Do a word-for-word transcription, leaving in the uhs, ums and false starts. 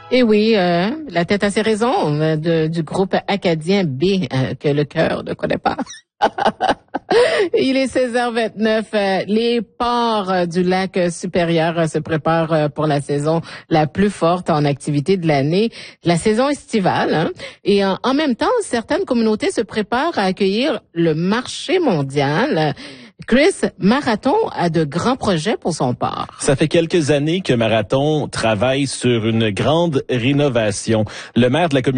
Et oui, euh, la tête a ses raisons euh, de, du groupe acadien B euh, que le cœur ne connaît pas. Il est seize heures vingt-neuf. Euh, les ports euh, du lac supérieur euh, se préparent euh, pour la saison la plus forte en activité de l'année, la saison estivale. Hein. Et en, en même temps, certaines communautés se préparent à accueillir le marché mondial. Chris, Marathon a de grands projets pour son port. Ça fait quelques années que Marathon travaille sur une grande rénovation. Le maire de la communauté